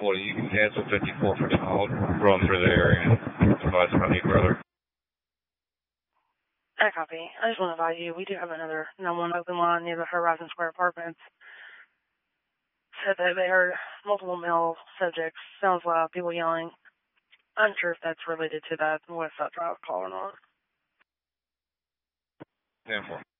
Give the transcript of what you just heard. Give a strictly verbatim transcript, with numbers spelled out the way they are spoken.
forty, you can cancel fifty-four for now. Run through the area and advise if I need further. I copy. I just want to advise you, we do have another nine one one open line near the Horizon Square Apartments. Said that they heard multiple male subjects. Sounds loud, people yelling. I'm sure if that's related to that West Side Drive call or not. ten four.